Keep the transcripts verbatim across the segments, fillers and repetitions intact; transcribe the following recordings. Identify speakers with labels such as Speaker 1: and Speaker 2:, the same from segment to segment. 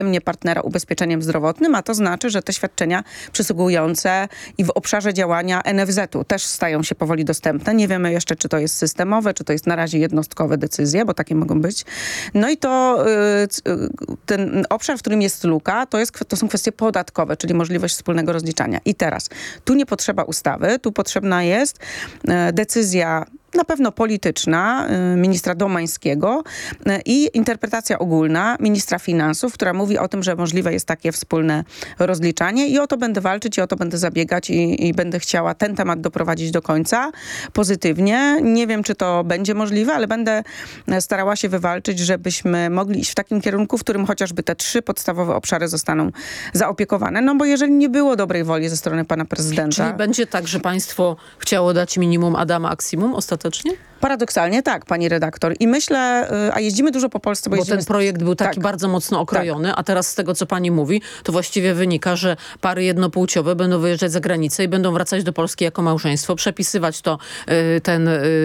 Speaker 1: wzajemnie partnera ubezpieczeniem zdrowotnym, a to znaczy, że te świadczenia przysługujące i w obszarze działania N F Z u też stają się powoli dostępne. Nie wiemy jeszcze, czy to jest systemowe, czy to jest na razie jednostkowe decyzje, bo takie mogą być. No i to y, ten obszar, w którym jest luka, to, jest, to są kwestie podatkowe, czyli możliwość wspólnego rozliczania. I teraz, tu nie potrzeba ustawy, tu potrzebna jest y, decyzja na pewno polityczna y, ministra Domańskiego y, i interpretacja ogólna ministra finansów, która mówi o tym, że możliwe jest takie wspólne rozliczanie i o to będę walczyć i o to będę zabiegać i, i będę chciała ten temat doprowadzić do końca pozytywnie. Nie wiem, czy to będzie możliwe, ale będę starała się wywalczyć, żebyśmy mogli iść w takim kierunku, w którym chociażby te trzy podstawowe obszary zostaną zaopiekowane. No bo jeżeli nie było dobrej woli ze strony pana prezydenta...
Speaker 2: Czyli będzie tak, że państwo chciało dać minimum, a da maksimum ostatecznie?
Speaker 1: Paradoksalnie tak, pani redaktor. I myślę, a jeździmy dużo po Polsce, bo,
Speaker 2: bo
Speaker 1: jeździmy...
Speaker 2: ten projekt był taki
Speaker 1: tak.
Speaker 2: bardzo mocno okrojony, tak. A teraz z tego, co pani mówi, to właściwie wynika, że pary jednopłciowe będą wyjeżdżać za granicę i będą wracać do Polski jako małżeństwo, przepisywać to, ten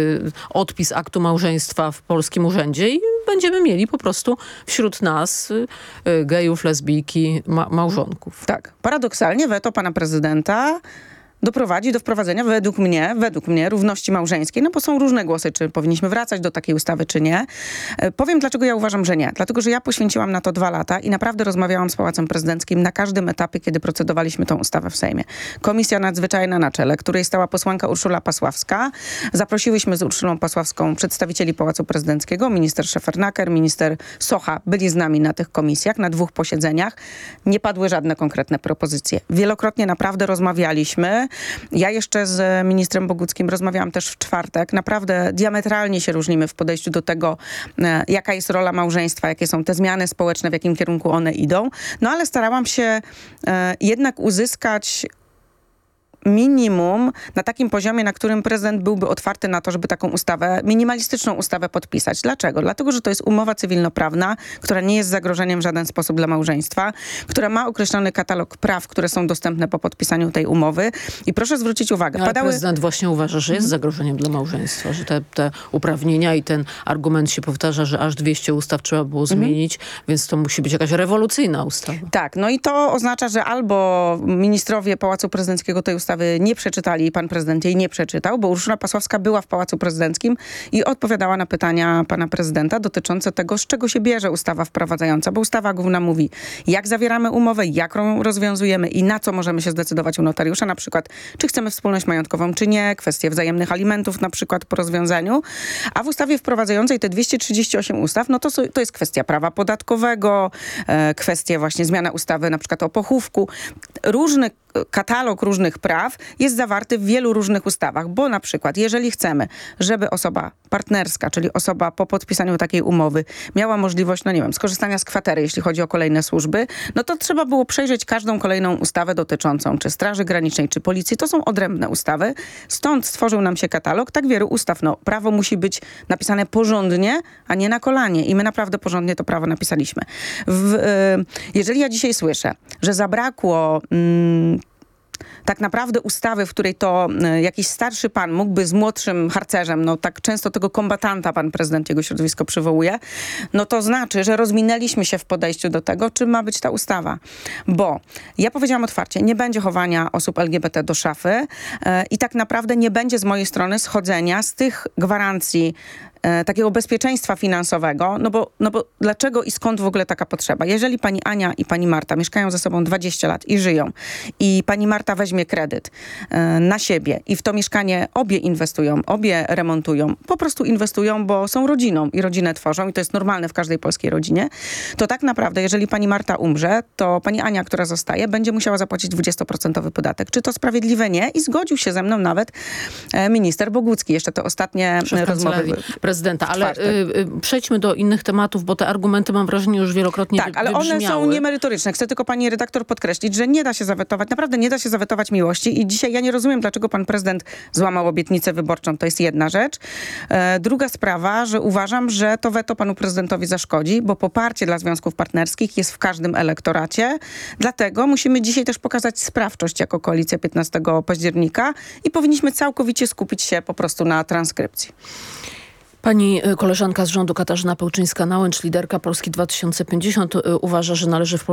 Speaker 2: odpis aktu małżeństwa w polskim urzędzie i będziemy mieli po prostu wśród nas gejów, lesbijki, ma- małżonków.
Speaker 1: Tak. Paradoksalnie weto pana prezydenta doprowadzi do wprowadzenia według mnie, według mnie równości małżeńskiej, no bo są różne głosy, czy powinniśmy wracać do takiej ustawy, czy nie. E, powiem, dlaczego ja uważam, że nie. Dlatego, że ja poświęciłam na to dwa lata i naprawdę rozmawiałam z Pałacem Prezydenckim na każdym etapie, kiedy procedowaliśmy tą ustawę w Sejmie. Komisja nadzwyczajna na czele, której stała posłanka Urszula Pasławska. Zaprosiłyśmy z Urszulą Pasławską przedstawicieli Pałacu Prezydenckiego, minister Szefernaker, minister Socha byli z nami na tych komisjach, na dwóch posiedzeniach. Nie padły żadne konkretne propozycje. Wielokrotnie naprawdę rozmawialiśmy. Ja jeszcze z ministrem Boguckim rozmawiałam też w czwartek. Naprawdę diametralnie się różnimy w podejściu do tego, e, jaka jest rola małżeństwa, jakie są te zmiany społeczne, w jakim kierunku one idą. No ale starałam się e, jednak uzyskać minimum na takim poziomie, na którym prezydent byłby otwarty na to, żeby taką ustawę, minimalistyczną ustawę podpisać. Dlaczego? Dlatego, że to jest umowa cywilnoprawna, która nie jest zagrożeniem w żaden sposób dla małżeństwa, która ma określony katalog praw, które są dostępne po podpisaniu tej umowy. I proszę zwrócić uwagę.
Speaker 2: Ale
Speaker 1: Padały...
Speaker 2: prezydent właśnie uważa, że jest zagrożeniem dla małżeństwa, że te, te uprawnienia i ten argument się powtarza, że aż dwieście ustaw trzeba było mhm. zmienić, więc to musi być jakaś rewolucyjna ustawa.
Speaker 1: Tak, no i to oznacza, że albo ministrowie Pałacu Prezydenckiego tej ustawy nie przeczytali i pan prezydent jej nie przeczytał, bo Urszula Pasławska była w Pałacu Prezydenckim i odpowiadała na pytania pana prezydenta dotyczące tego, z czego się bierze ustawa wprowadzająca, bo ustawa główna mówi, jak zawieramy umowę, jak ją rozwiązujemy i na co możemy się zdecydować u notariusza, na przykład, czy chcemy wspólność majątkową, czy nie, kwestie wzajemnych alimentów na przykład po rozwiązaniu, a w ustawie wprowadzającej te dwieście trzydzieści osiem ustaw, no to, to jest kwestia prawa podatkowego, e, kwestie właśnie zmiana ustawy na przykład o pochówku, różny katalog różnych praw jest zawarty w wielu różnych ustawach, bo na przykład jeżeli chcemy, żeby osoba partnerska, czyli osoba po podpisaniu takiej umowy miała możliwość, no nie wiem, skorzystania z kwatery, jeśli chodzi o kolejne służby, no to trzeba było przejrzeć każdą kolejną ustawę dotyczącą czy Straży Granicznej, czy Policji. To są odrębne ustawy. Stąd stworzył nam się katalog tak wielu ustaw. No, prawo musi być napisane porządnie, a nie na kolanie. I my naprawdę porządnie to prawo napisaliśmy. W, y, jeżeli ja dzisiaj słyszę, że zabrakło mm, tak naprawdę ustawy, w której to y, jakiś starszy pan mógłby z młodszym harcerzem, no tak często tego kombatanta pan prezydent, jego środowisko przywołuje, no to znaczy, że rozminęliśmy się w podejściu do tego, czym ma być ta ustawa. Bo ja powiedziałam otwarcie, nie będzie chowania osób L G B T do szafy y, i tak naprawdę nie będzie z mojej strony schodzenia z tych gwarancji e, takiego bezpieczeństwa finansowego, no bo, no bo dlaczego i skąd w ogóle taka potrzeba? Jeżeli pani Ania i pani Marta mieszkają ze sobą dwadzieścia lat i żyją i pani Marta weźmie kredyt e, na siebie i w to mieszkanie obie inwestują, obie remontują, po prostu inwestują, bo są rodziną i rodzinę tworzą i to jest normalne w każdej polskiej rodzinie, to tak naprawdę, jeżeli pani Marta umrze, to pani Ania, która zostaje, będzie musiała zapłacić dwudziestoprocentowy podatek. Czy to sprawiedliwe? Nie. I zgodził się ze mną nawet e, minister Bogucki. Jeszcze te ostatnie rozmowy były
Speaker 2: prezydenta. Ale y, y, przejdźmy do innych tematów, bo te argumenty, mam wrażenie, już wielokrotnie
Speaker 1: Tak, ale one są niemerytoryczne. Chcę tylko pani redaktor podkreślić, że nie da się zawetować, naprawdę nie da się zawetować miłości i dzisiaj ja nie rozumiem, dlaczego pan prezydent złamał obietnicę wyborczą. To jest jedna rzecz. E, druga sprawa, że uważam, że to weto panu prezydentowi zaszkodzi, bo poparcie dla związków partnerskich jest w każdym elektoracie. Dlatego musimy dzisiaj też pokazać sprawczość jako koalicja piętnastego października i powinniśmy całkowicie skupić się po prostu na transkrypcji.
Speaker 2: Pani koleżanka z rządu Katarzyna Pełczyńska-Nałęcz, liderka Polski dwa tysiące pięćdziesiąt, uważa, że należy wprowadzić